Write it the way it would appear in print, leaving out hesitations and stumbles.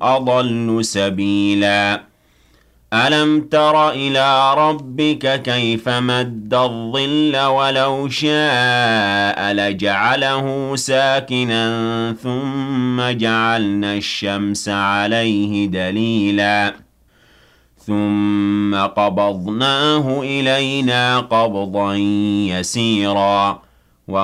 أضل سبيلا ألم تر إلى ربك كيف مد الظل ولو شاء لجعله ساكنا ثم جعلنا الشمس عليه دليلا ثم قبضناه إلينا قبضا يسيرا